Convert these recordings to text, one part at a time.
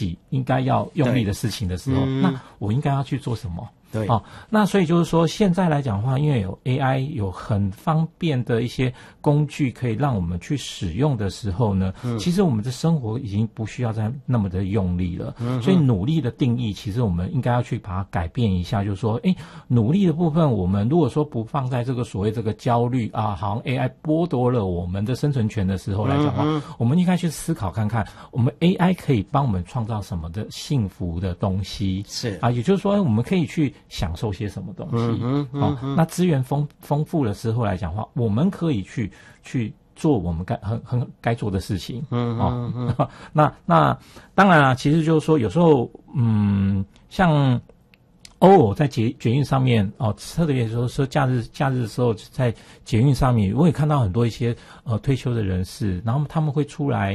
己应该要用力的事情的时候，那我应该要去做什么？ 对， 那所以就是说，现在来讲的话，因为有 AI， 有很方便的一些工具可以让我们去使用的时候呢，其实我们的生活已经不需要再那么的用力了。所以努力的定义，其实我们应该要去把它改变一下，就是说，努力的部分，我们如果说不放在这个所谓这个焦虑啊，好像 AI 剥夺了我们的生存权的时候来讲的话，我们应该去思考看看，我们 AI 可以帮我们创造什么的幸福的东西， 是啊，也就是说，我们可以去享受些什么东西。那资源丰富的时候来讲的话，我们可以去做我们该做的事情。那当然啊，其实就是说，有时候像偶尔在捷运上面特别说假日的时候，在捷运上面，我也看到很多一些退休的人士，然后他们会出来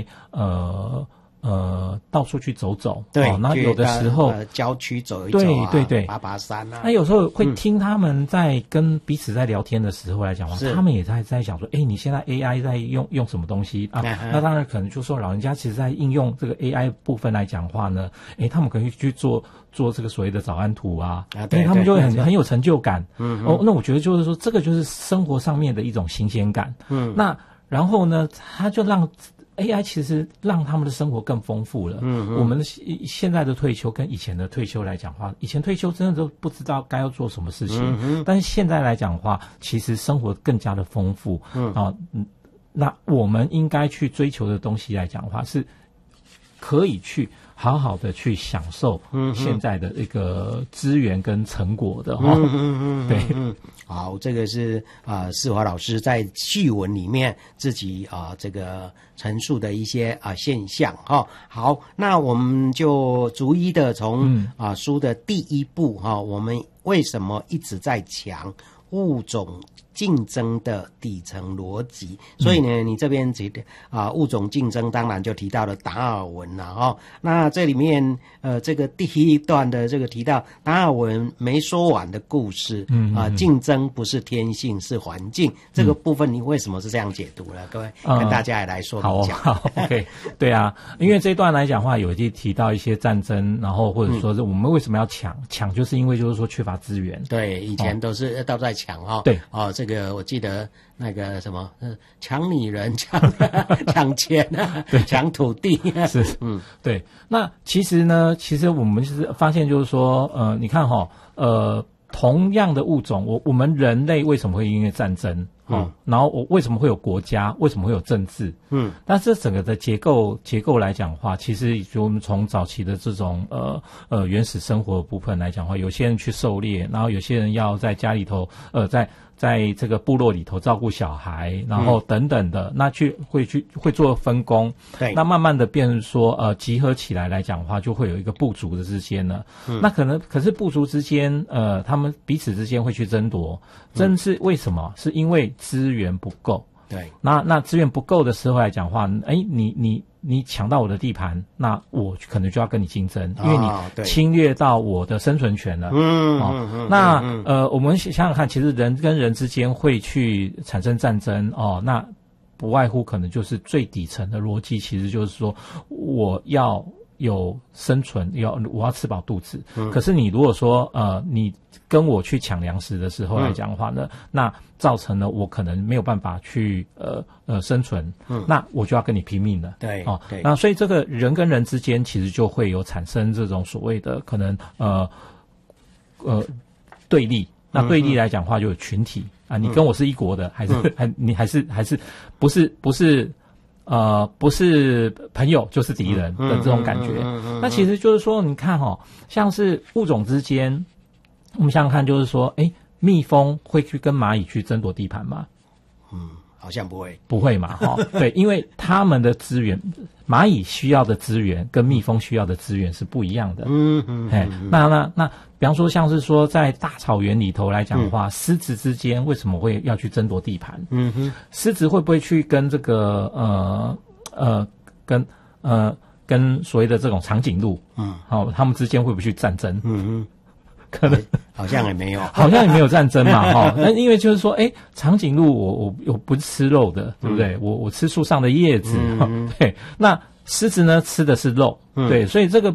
到处去走走， 对， 那有的时候郊区走一走啊， 对， 爬山啊。 那有时候会听他们在跟彼此在聊天的时候来讲话，他们也在讲说，你现在 AI 在用什么东西啊？那当然可能就说老人家其实在应用这个 AI 部分来讲话呢，他们可以去做这个所谓的早安图啊，因为他们就会很有成就感。那我觉得就是说，这个就是生活上面的一种新鲜感。那然后呢，他就让AI 其实让他们的生活更丰富了。我们现在的退休跟以前的退休来讲的话，以前退休真的都不知道该要做什么事情，但是现在来讲的话，其实生活更加的丰富。那我们应该去追求的东西来讲的话，是可以去好好的去享受现在的一个资源跟成果的。对。 好，这个是世华老师在序文里面自己这个陈述的一些现象哈。好，那我们就逐一的从书的第一部我们为什么一直在讲物种竞争的底层逻辑。所以呢，你这边提的物种竞争，当然就提到了达尔文了那这里面这个第一段的这个提到达尔文没说完的故事，竞争不是天性，是环境。这个部分你为什么是这样解读呢？各位跟大家也来说明一下。 好 ，OK， 对啊，因为这一段来讲的话，有提到一些战争，然后或者说是我们为什么要抢，就是因为就是说缺乏资源。 对，以前都在抢对这个我记得那个什么抢女人、抢钱抢土地是对。那其实我们是发现就是说你看同样的物种，我们人类为什么会因为战争然后为什么会有国家，为什么会有政治？但是整个的结构来讲的话，其实就我们从早期的这种原始生活的部分来讲的话，有些人去狩猎，然后有些人要在家里头在这个部落里头照顾小孩，然后等等的，那会做分工。 对， 那慢慢的变成说集合起来来讲的话，就会有一个部族的之间呢。那可是部族之间他们彼此之间会去争夺，是为什么？是因为资源不够。 对， 那资源不够的时候来讲话，你抢到我的地盘，那我可能就要跟你竞争，因为你侵略到我的生存权了。那我们想想看，其实人跟人之间会去产生战争那不外乎可能就是最底层的逻辑，其实就是说我要有生存，我要吃饱肚子。可是你如果说你跟我去抢粮食的时候来讲的话呢，那造成了我可能没有办法去生存，那我就要跟你拼命了。 对对。 那所以这个人跟人之间其实就会有产生这种所谓的可能对立。那对立来讲的话，就有群体你跟我是一国的，还是不是朋友就是敌人的这种感觉。那其实就是说，你看像是物种之间，我们想想看，就是说，蜜蜂会去跟蚂蚁去争夺地盘吗？ 好像不会嘛对，因为他们的资源，蚂蚁需要的资源跟蜜蜂需要的资源是不一样的。那比方说像是说在大草原里头来讲的话，狮子之间为什么会要去争夺地盘？狮子会不会去跟这个跟所谓的这种长颈鹿他们之间会不会去战争？可能好像也没有， 好像也没有战争嘛那因为就是说长颈鹿我不是吃肉的，对不对？我吃树上的叶子对。那狮子呢吃的是肉，对，所以这个